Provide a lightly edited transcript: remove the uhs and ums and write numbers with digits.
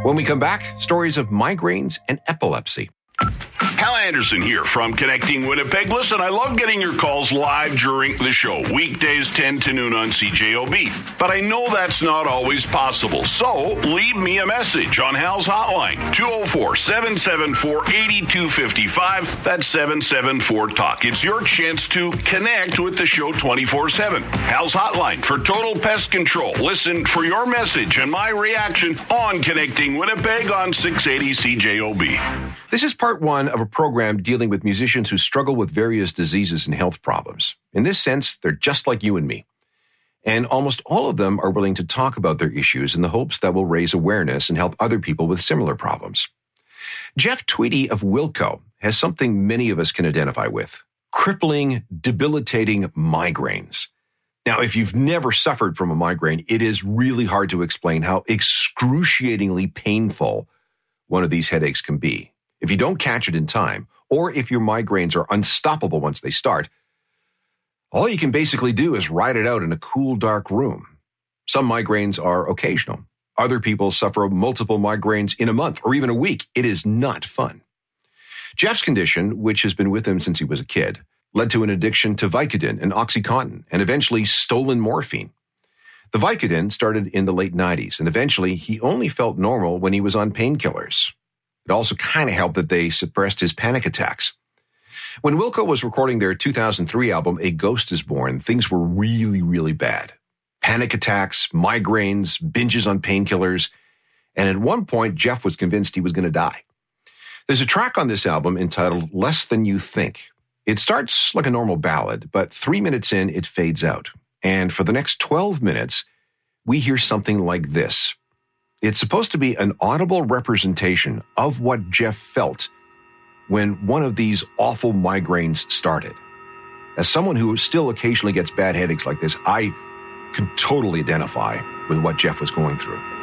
When we come back, stories of migraines and epilepsy. Hal Anderson here from Connecting Winnipeg. Listen, I love getting your calls live during the show, weekdays 10 to noon on CJOB. But I know that's not always possible. So leave me a message on Hal's hotline, 204-774-8255. That's 774-TALK. It's your chance to connect with the show 24/7. Hal's hotline for total pest control. Listen for your message and my reaction on Connecting Winnipeg on 680 CJOB. This is part one of a program dealing with musicians who struggle with various diseases and health problems. In this sense, they're just like you and me. And almost all of them are willing to talk about their issues in the hopes that will raise awareness and help other people with similar problems. Jeff Tweedy of Wilco has something many of us can identify with: crippling, debilitating migraines. Now, if you've never suffered from a migraine, it is really hard to explain how excruciatingly painful one of these headaches can be. If you don't catch it in time, or if your migraines are unstoppable once they start, all you can basically do is ride it out in a cool, dark room. Some migraines are occasional. Other people suffer multiple migraines in a month or even a week. It is not fun. Jeff's condition, which has been with him since he was a kid, led to an addiction to Vicodin and OxyContin and eventually stolen morphine. The Vicodin started in the late 90s, and eventually he only felt normal when he was on painkillers. It also kind of helped that they suppressed his panic attacks. When Wilco was recording their 2003 album, A Ghost is Born, things were really, really bad. Panic attacks, migraines, binges on painkillers, and at one point, Jeff was convinced he was going to die. There's a track on this album entitled Less Than You Think. It starts like a normal ballad, but 3 minutes in, it fades out. And for the next 12 minutes, we hear something like this. It's supposed to be an audible representation of what Jeff felt when one of these awful migraines started. As someone who still occasionally gets bad headaches like this, I can totally identify with what Jeff was going through.